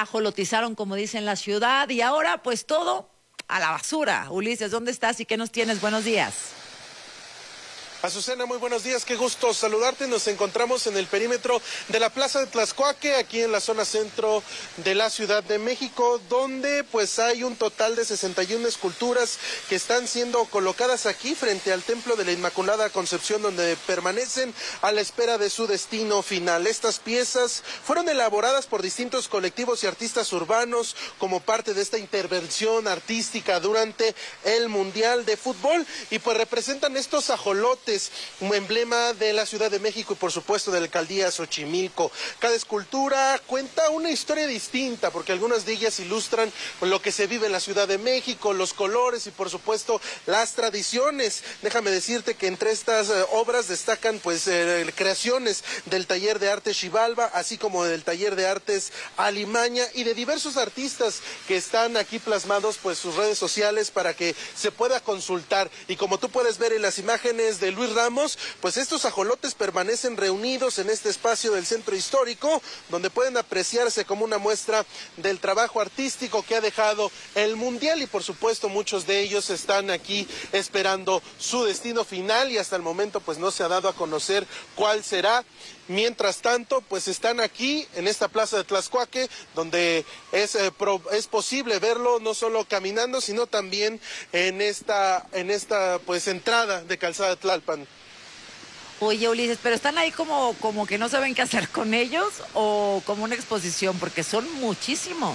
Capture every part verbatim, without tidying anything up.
ajolotizaron, como dicen la ciudad, y ahora pues todo a la basura. Ulises, ¿dónde estás y qué nos tienes? Buenos días. Azucena, muy buenos días, qué gusto saludarte. Nos encontramos en el perímetro de la Plaza de Tlaxcuaque, aquí en la zona centro de la Ciudad de México, donde pues hay un total de sesenta y una esculturas que están siendo colocadas aquí frente al Templo de la Inmaculada Concepción, donde permanecen a la espera de su destino final. Estas piezas fueron elaboradas por distintos colectivos y artistas urbanos como parte de esta intervención artística durante el Mundial de Fútbol, y pues representan estos ajolotes, un emblema de la Ciudad de México y por supuesto de la alcaldía Xochimilco. Cada escultura cuenta una historia distinta, porque algunas de ellas ilustran lo que se vive en la Ciudad de México, los colores y por supuesto las tradiciones. Déjame decirte que entre estas eh, obras destacan pues eh, creaciones del taller de arte Xibalba, así como del taller de artes Alimaña y de diversos artistas que están aquí plasmados pues sus redes sociales para que se pueda consultar. Y como tú puedes ver en las imágenes de Luis Ramos, pues estos ajolotes permanecen reunidos en este espacio del centro histórico, donde pueden apreciarse como una muestra del trabajo artístico que ha dejado el Mundial, y por supuesto muchos de ellos están aquí esperando su destino final, y hasta el momento pues no se ha dado a conocer cuál será. Mientras tanto, pues están aquí en esta plaza de Tlaxcuaque, donde es, eh, pro, es posible verlo no solo caminando, sino también en esta, en esta pues entrada de Calzada de Tlalpan. Oye, Ulises, pero están ahí como, como que no saben qué hacer con ellos, o como una exposición, porque son muchísimos.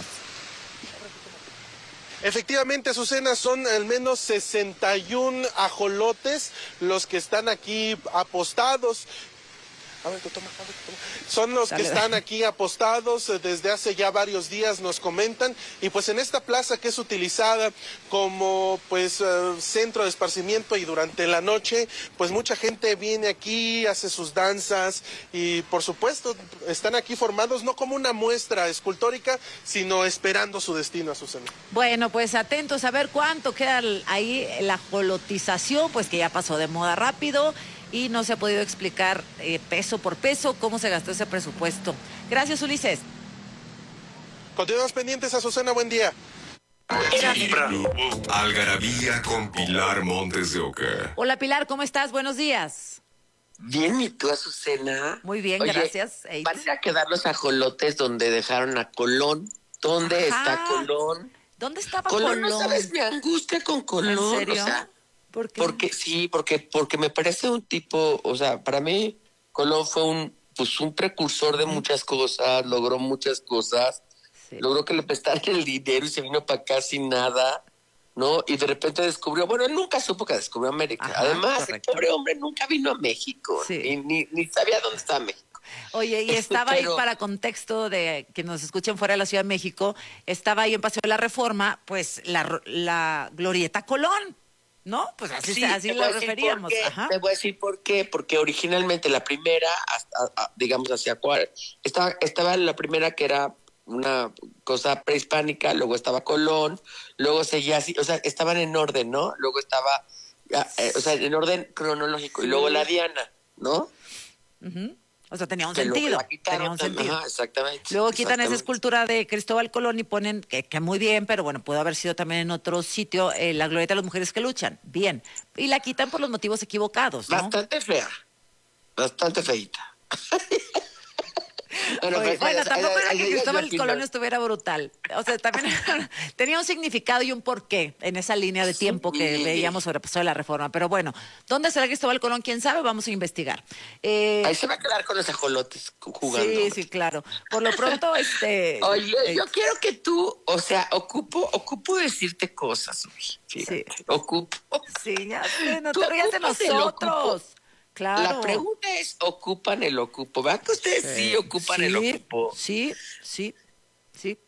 Efectivamente, Azucena, son al menos sesenta y un ajolotes los que están aquí apostados. A ver, toma, a ver, toma. Son los Dale, que están aquí apostados desde hace ya varios días, nos comentan, y pues en esta plaza que es utilizada como pues uh, centro de esparcimiento, y durante la noche pues mucha gente viene aquí, hace sus danzas, y por supuesto están aquí formados no como una muestra escultórica, sino esperando su destino, Azucena. Bueno, pues atentos a ver cuánto queda ahí la ajolotización, pues que ya pasó de moda rápido, y no se ha podido explicar eh, peso por peso cómo se gastó ese presupuesto. Gracias, Ulises. Continuamos pendientes, Azucena, buen día. Algarabía con Pilar Montes de Oca. Hola, Pilar, ¿cómo estás? Buenos días. Bien, ¿y tú, Azucena? Muy bien, Oye, gracias. Eight. Van a quedar los ajolotes donde dejaron a Colón. ¿Dónde Ajá. está Colón? ¿Dónde estaba Colón? Colón? No sabes mi angustia con Colón. ¿En serio? O sea, ¿por qué? Porque sí, porque porque me parece un tipo, o sea, para mí Colón fue un pues un precursor de muchas cosas, logró muchas cosas, sí. Logró que le prestaran el dinero y se vino para acá sin nada, ¿no? Y de repente descubrió, bueno, él nunca supo que descubrió América. Ajá, Además, correcto. El pobre hombre nunca vino a México, sí. ni, ni, ni sabía dónde estaba México. Oye, y estaba Pero... ahí para contexto de que nos escuchen fuera de la Ciudad de México, estaba ahí en Paseo de la Reforma, pues la, la Glorieta Colón. ¿No? Pues así, sí, así lo referíamos. Ajá. Te voy a decir por qué. Porque originalmente la primera, hasta, a, digamos hacia Juárez, estaba, estaba la primera que era una cosa prehispánica, luego estaba Colón, luego seguía así, o sea, estaban en orden, ¿no? Luego estaba, eh, o sea, en orden cronológico, sí. Y luego la Diana, ¿no? Uh-huh. O sea, tenía un que sentido. Tenía un sentido. Ajá, exactamente. Luego quitan exactamente. esa escultura de Cristóbal Colón y ponen, que, que muy bien, pero bueno, pudo haber sido también en otro sitio, eh, la glorieta de las mujeres que luchan. Bien. Y la quitan por los motivos equivocados, ¿no? Bastante fea. Bastante feita. Bueno, Oye, pues, bueno ay, tampoco ay, era ay, que ay, Cristóbal ay, Colón estuviera brutal. O sea, también tenía un significado y un porqué en esa línea de tiempo que veíamos sobre Paseo de la Reforma. Pero bueno, ¿dónde será Cristóbal Colón? ¿Quién sabe? Vamos a investigar. Eh, Ahí se va a quedar con los ajolotes jugando. Sí, sí, claro. Por lo pronto, este... Oye, eh, yo quiero que tú, o sea, ocupo, ocupo decirte cosas, fíjate. Sí. Ocupo. Sí, ya sé, no te rías de nosotros. Claro. La pregunta es, ¿ocupan el ocupo? ¿Verdad que ustedes sí, sí ocupan sí, el ocupo? Sí, sí, sí.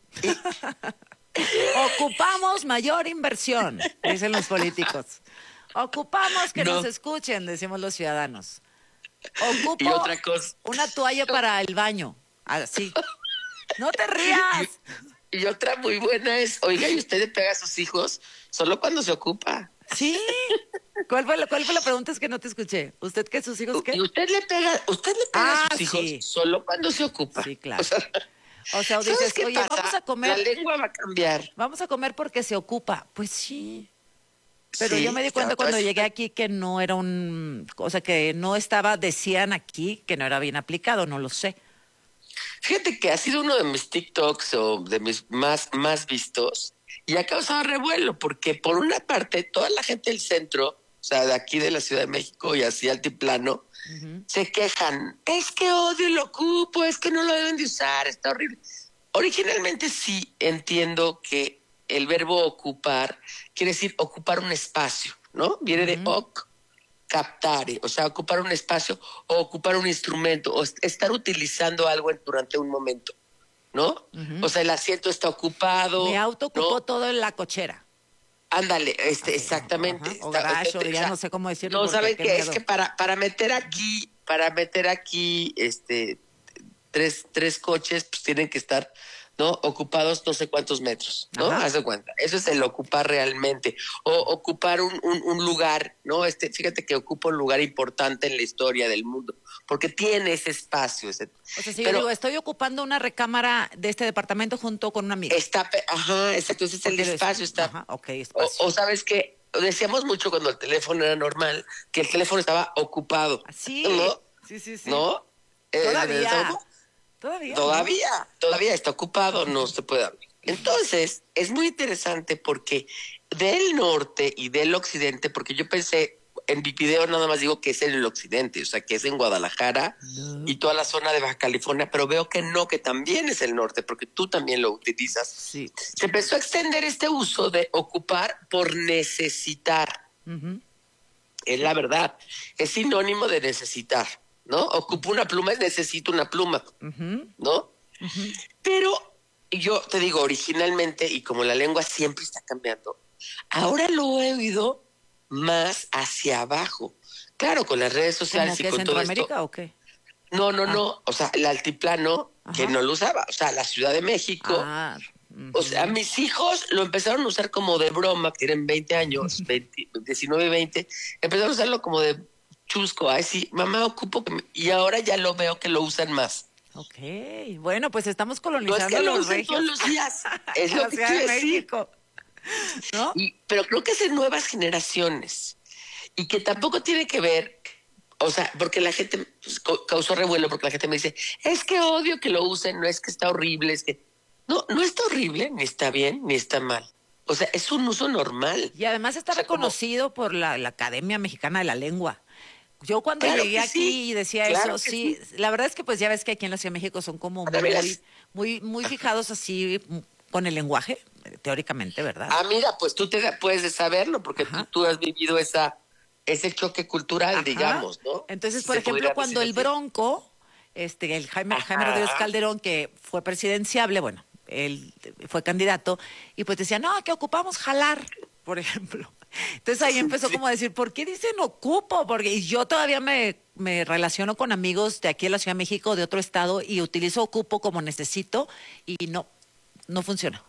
Ocupamos mayor inversión, dicen los políticos. Ocupamos que no. nos escuchen, decimos los ciudadanos. Ocupo y otra cosa. una toalla para el baño, así. No te rías. Y, y otra muy buena es, oiga, ¿y usted le pega a sus hijos solo cuando se ocupa? Sí. ¿Cuál fue la, cuál fue la pregunta? Es que no te escuché. ¿Usted qué? ¿Sus hijos qué? ¿Y usted le pega, usted le pega ah, a sus hijos sí. solo cuando se ocupa? Sí, claro. O sea, O sea, o ¿Sabes dices, qué oye, pasa? vamos a comer. La lengua va a cambiar. Vamos a comer porque se ocupa. Pues sí. Pero Sí, yo me di cuenta ya, cuando entonces, llegué aquí que no era un, o sea, que no estaba, decían aquí que no era bien aplicado, no lo sé. fíjate que ha sido uno de mis TikToks o de mis más, más vistos y ha causado revuelo porque por una parte toda la gente del centro, o sea, de aquí de la Ciudad de México y así altiplano, Ujú. se quejan. Es que odio lo ocupo, es que no lo deben de usar, está horrible. Originalmente sí entiendo que el verbo ocupar quiere decir ocupar un espacio, ¿no? Viene de Ujú. oc, captare, o sea, ocupar un espacio o ocupar un instrumento o est- estar utilizando algo en- durante un momento, ¿no? Ujú. O sea, el asiento está Mi ocupado, auto ocupó ¿no? todo en la cochera. Ándale, este, Así, exactamente. ajá. O Está, o garage, o o ya sea, no sé cómo decirlo no, porque ¿saben qué qué? Es que miedo. para, para meter aquí, para meter aquí, este, tres, tres coches, pues tienen que estar, ¿no? Ocupados no sé cuántos metros, ¿no? Ajá. Haz de cuenta. Eso es el ocupar realmente. O ocupar un, un, un lugar, ¿no? Este, fíjate que ocupa un lugar importante en la historia del mundo, porque tiene ese espacio. Ese, O sea, si yo pero digo, estoy ocupando una recámara de este departamento junto con una amiga. está, pe- ajá, exacto, ese es el Porque eres- espacio, está. Ajá, ok, O, espacio. o sabes que decíamos mucho cuando el teléfono era normal, que el teléfono estaba ocupado, Sí, ¿no? sí, sí, sí. ¿No? Eh, Todavía. ¿cómo? Todavía, ¿no? Todavía, todavía está ocupado, no se puede hablar. Entonces, es muy interesante porque del norte y del occidente, porque yo pensé, en mi video nada más digo que es en el occidente, o sea, que es en Guadalajara No. y toda la zona de Baja California, pero veo que no, que también es el norte, porque tú también lo utilizas. Sí. Se empezó a extender este uso de ocupar por necesitar. Ujú. Es la verdad, es sinónimo de necesitar, ¿no? Ocupo una pluma, necesito una pluma, Ujú. ¿no? Ujú. Pero yo te digo, originalmente, y como la lengua siempre está cambiando, ahora lo he oído más hacia abajo. Claro, con las redes ¿Cómo sociales y que con todo esto. Centroamérica o qué? No, no, Ah, no. O sea, el altiplano que ajá. no lo usaba. O sea, la Ciudad de México. Ah, O sea, ujú. mis hijos lo empezaron a usar como de broma, que tienen veinte años, veinte, diecinueve, veinte. Empezaron a usarlo como de chusco. Ay, sí, mamá, ocupo. que me-". Y ahora ya lo veo que lo usan más. Ok, bueno, pues estamos No es colonizando que a lo los usen todos regios. los días. Es A lo la que Ciudad de quiero decir. México, ¿no? Y, pero creo que es en nuevas generaciones y que tampoco tiene que ver, o sea, porque la gente pues, co- causó revuelo porque la gente me dice, es que odio que lo usen, no es que está horrible, es que no, no está horrible, ni está bien, ni está mal. O sea, es un uso normal. Y además está O sea, como, reconocido por la, la Academia Mexicana de la Lengua. Yo cuando claro llegué que sí, aquí y decía claro eso, que sí, sí. la verdad es que pues ya ves que aquí en la Ciudad de México son como Ahora verás. muy, muy, muy fijados así mm, con el lenguaje, eh, teóricamente, ¿verdad? Ah, mira, pues tú te da- puedes de saberlo porque tú, Ajá. tú has vivido esa ese choque cultural, Ajá. digamos, ¿no? Entonces, Si por se ejemplo, podría cuando decir el así. Bronco, este, el Jaime, Jaime Rodríguez Ajá. Calderón, que fue presidenciable, bueno, él fue candidato, y pues decía, no, que ocupamos jalar, por ejemplo. Entonces ahí empezó Sí. como a decir, ¿por qué dicen ocupo? Porque y yo todavía me, me relaciono con amigos de aquí de la Ciudad de México, de otro estado, y utilizo ocupo como necesito, y no, no funciona.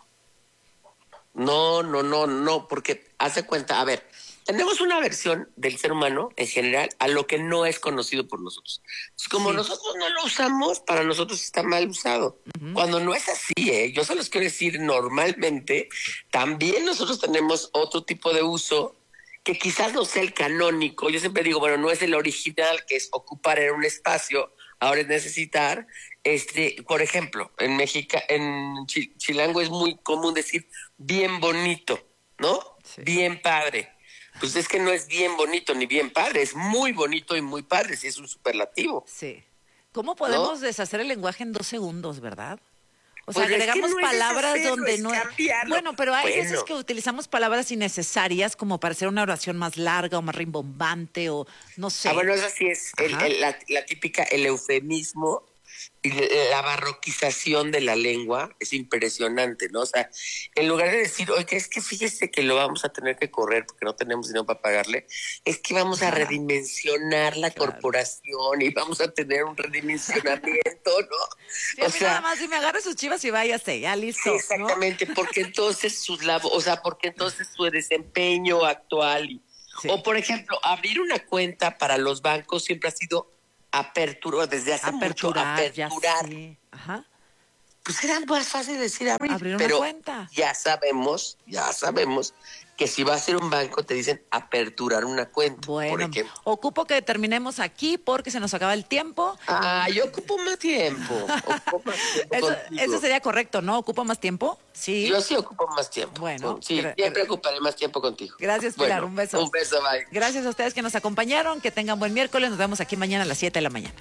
No, no, no, no, porque hace cuenta, a ver, tenemos una versión del ser humano en general a lo que no es conocido por nosotros. Pues como Sí. nosotros no lo usamos, para nosotros está mal usado. Ujú. Cuando no es así, ¿eh? Yo se los quiero decir normalmente, también nosotros tenemos otro tipo de uso que quizás no sea el canónico. Yo siempre digo, bueno, no es el original, que es ocupar en un espacio, ahora es necesitar. Este, por ejemplo, en México, en Chi- Chilango es muy común decir bien bonito, ¿no? Sí. Bien padre. Pues es que no es bien bonito ni bien padre, es muy bonito y muy padre, si es un superlativo, Sí. ¿Cómo ¿no? podemos deshacer el lenguaje en dos segundos, verdad? O sea, Pues es que agregamos no es palabras deshacerlo, donde es no es... cambiarlo. Bueno, pero hay veces Bueno. que utilizamos palabras innecesarias como para hacer una oración más larga o más rimbombante o no sé. Ah, bueno, eso sí es el- Ajá. el- la, la típica, el eufemismo y la barroquización de la lengua es impresionante, ¿no? O sea, en lugar de decir, oye, es que fíjese que lo vamos a tener que correr porque no tenemos dinero para pagarle, es que vamos a Ajá. redimensionar la Claro. corporación y vamos a tener un redimensionamiento, ¿no? Sí, a O mí sea, nada más dime, agarre sus chivas y váyase, ya sí, listo, ¿no? exactamente, porque entonces sus labo, o sea, porque entonces su desempeño actual y, Sí. o por ejemplo, abrir una cuenta para los bancos siempre ha sido apertura, desde hace Aperturar, mucho ya aperturar. sí. Ajá. pues era más fácil decir abrir. Abrir una pero cuenta. ya sabemos, ya sabemos que si vas a ser un banco te dicen aperturar una cuenta. Bueno, por ejemplo. ocupo que terminemos aquí porque se nos acaba el tiempo. Ah, yo ocupo más tiempo. Ocupo más tiempo Eso, contigo. eso sería correcto, ¿no? ¿Ocupo más tiempo? Sí. Yo sí ocupo más tiempo. Bueno, Sí, gra- siempre ocuparé más tiempo contigo. Gracias, Pilar. Bueno, un beso. Un beso, bye. Gracias a ustedes que nos acompañaron. Que tengan buen miércoles. Nos vemos aquí mañana a las siete de la mañana.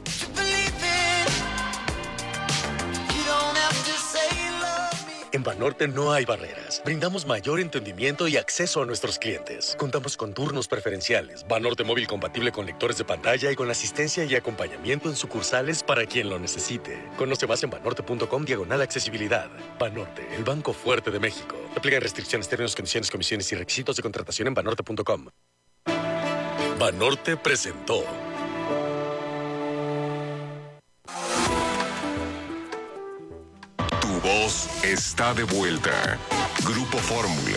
En Banorte no hay barreras. Brindamos mayor entendimiento y acceso a nuestros clientes. Contamos con turnos preferenciales, Banorte móvil compatible con lectores de pantalla y con asistencia y acompañamiento en sucursales para quien lo necesite. Conoce más en banorte.com diagonal accesibilidad. Banorte, el banco fuerte de México. Aplican restricciones, términos, condiciones, comisiones y requisitos de contratación en banorte punto com. Banorte presentó. Tu voz está de vuelta. Grupo Fórmula.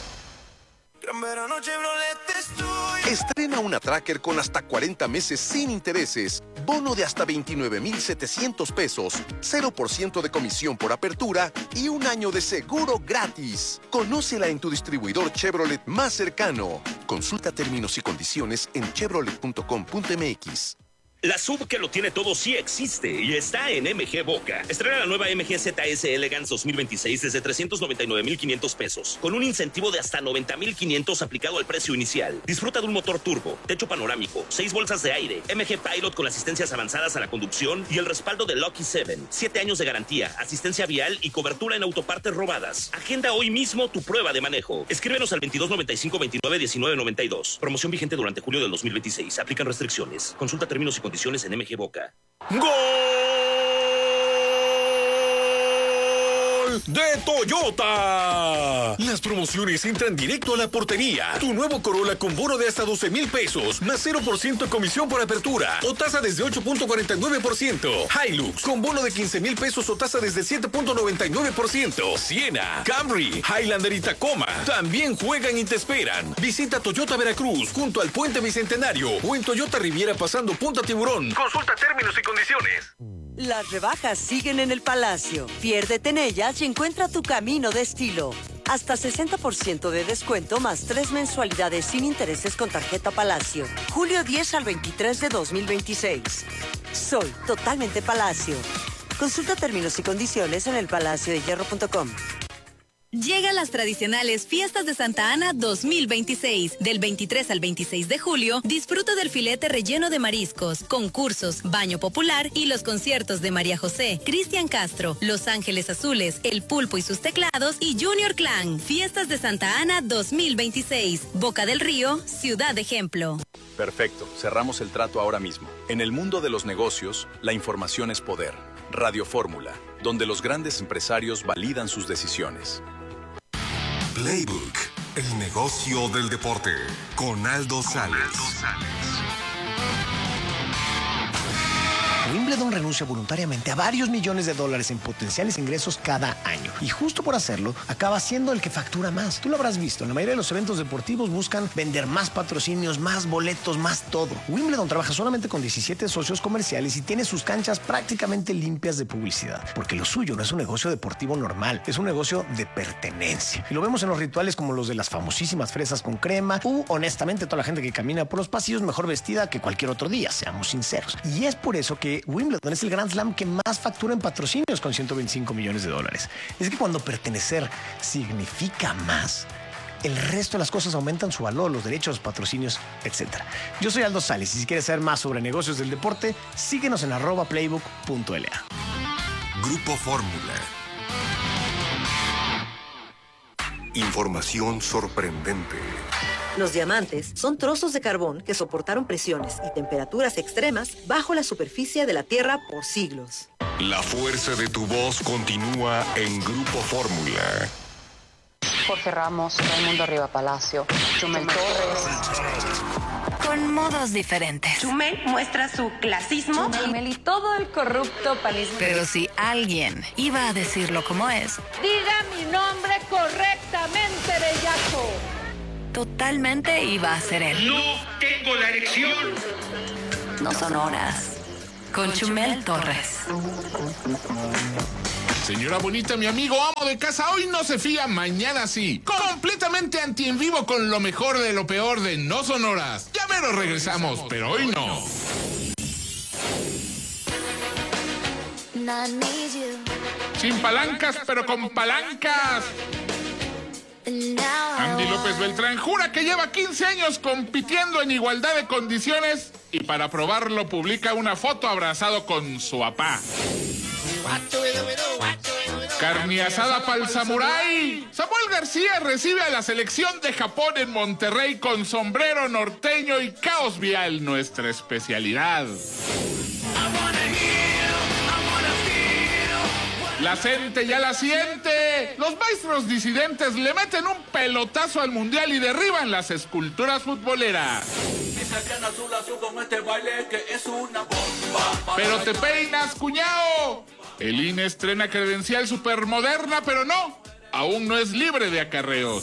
Estrena una Tracker con hasta cuarenta meses sin intereses, bono de hasta veintinueve mil setecientos pesos, cero por ciento de comisión por apertura y un año de seguro gratis. Conócela en tu distribuidor Chevrolet más cercano. Consulta términos y condiciones en chevrolet punto com punto m x. La sub que lo tiene todo sí existe y está en M G Boca. Estrena la nueva M G Z S Elegance dos mil veintiséis desde trescientos noventa y nueve mil quinientos pesos, con un incentivo de hasta noventa mil quinientos aplicado al precio inicial. Disfruta de un motor turbo, techo panorámico, seis bolsas de aire, M G Pilot con asistencias avanzadas a la conducción y el respaldo de Lucky siete, siete años de garantía, asistencia vial y cobertura en autopartes robadas. Agenda hoy mismo tu prueba de manejo. Escríbenos al veintidós noventa y cinco veintinueve diecinueve noventa y dos. Promoción vigente durante julio del dos mil veintiséis. Aplican restricciones. Consulta términos y condiciones en M G Boca. ¡Gol de Toyota! Las promociones entran directo a la portería. Tu nuevo Corolla con bono de hasta doce mil pesos, más cero por ciento comisión por apertura o tasa desde ocho punto cuarenta y nueve por ciento. Hilux con bono de quince mil pesos o tasa desde siete punto noventa y nueve por ciento. Siena, Camry, Highlander y Tacoma también juegan y te esperan. Visita Toyota Veracruz junto al Puente Bicentenario o en Toyota Riviera pasando Punta Tiburón. Consulta términos y condiciones. Las rebajas siguen en el Palacio. Piérdete en ellas y encuentra tu camino de estilo. Hasta sesenta por ciento de descuento más tres mensualidades sin intereses con tarjeta Palacio. Julio diez al veintitrés de dos mil veintiséis. Soy totalmente Palacio. Consulta términos y condiciones en el palacio de hierro punto com. Llegan las tradicionales Fiestas de Santa Ana dos mil veintiséis. Del veintitrés al veintiséis de julio, disfruta del filete relleno de mariscos, concursos, baño popular y los conciertos de María José, Cristian Castro, Los Ángeles Azules, El Pulpo y sus teclados y Junior Clan. Fiestas de Santa Ana dos mil veintiséis. Boca del Río, Ciudad Ejemplo. Perfecto, cerramos el trato ahora mismo. En el mundo de los negocios, la información es poder. Radio Fórmula, donde los grandes empresarios validan sus decisiones. Playbook, el negocio del deporte, con Aldo Sales. Wimbledon renuncia voluntariamente a varios millones de dólares en potenciales ingresos cada año. Y justo por hacerlo, acaba siendo el que factura más. Tú lo habrás visto, en la mayoría de los eventos deportivos buscan vender más patrocinios, más boletos, más todo. Wimbledon trabaja solamente con diecisiete socios comerciales y tiene sus canchas prácticamente limpias de publicidad. Porque lo suyo no es un negocio deportivo normal, es un negocio de pertenencia. Y lo vemos en los rituales como los de las famosísimas fresas con crema u, honestamente, toda la gente que camina por los pasillos mejor vestida que cualquier otro día, seamos sinceros. Y es por eso que Wimbledon es el Grand Slam que más factura en patrocinios con ciento veinticinco millones de dólares. Es que cuando pertenecer significa más, el resto de las cosas aumentan su valor, los derechos, patrocinios, etcétera. Yo soy Aldo Sales y si quieres saber más sobre negocios del deporte, síguenos en arroba playbook punto l a. Grupo Fórmula. Información sorprendente. Los diamantes son trozos de carbón que soportaron presiones y temperaturas extremas bajo la superficie de la Tierra por siglos. La fuerza de tu voz continúa en Grupo Fórmula. Jorge Ramos, Raimundo Riva Palacio, Chumel Torres. Con modos diferentes. Chumel muestra su clasismo. Chumel y todo el corrupto panismo. Pero si alguien iba a decirlo como es, diga mi nombre correctamente, bellaco. Totalmente iba a ser él. No tengo la erección. No son horas. Con Chumel Torres. Señora bonita, mi amigo amo de casa, hoy no se fía, mañana sí. Completamente anti en vivo con lo mejor de lo peor de No Sonoras. Ya menos regresamos, pero hoy no. Sin palancas, pero con palancas. Andy López Beltrán jura que lleva quince años compitiendo en igualdad de condiciones y para probarlo publica una foto abrazado con su papá. Carne asada pa'l samurái. Samuel García recibe a la selección de Japón en Monterrey con sombrero norteño y caos vial, nuestra especialidad. La gente ya la siente. Los maestros disidentes le meten un pelotazo al mundial y derriban las esculturas futboleras. Pero te peinas, cuñao. El I N E estrena credencial supermoderna, pero no, aún no es libre de acarreos.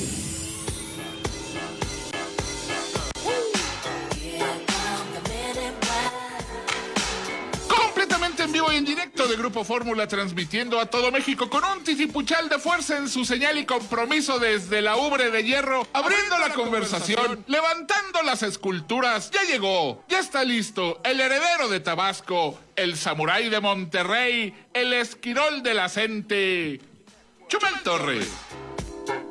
Completamente en vivo y en directo de Grupo Fórmula, transmitiendo a todo México con un titipuchal de fuerza en su señal y compromiso desde la ubre de hierro, abriendo la conversación, levantando las esculturas. Ya llegó, ya está listo, el heredero de Tabasco, el samurái de Monterrey, el esquirol de la Cente, Chumel Torres.